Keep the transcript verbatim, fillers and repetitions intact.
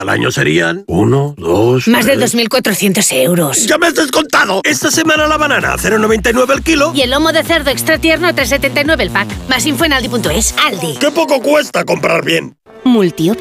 Al año serían uno, dos... Más de tres. dos mil cuatrocientos euros. ¡Ya me has descontado! Esta semana la banana a cero coma noventa y nueve el kilo. Y el lomo de cerdo extra tierno a tres coma setenta y nueve el pack. Más info en aldi punto es. Aldi. ¡Qué poco cuesta comprar bien! Multi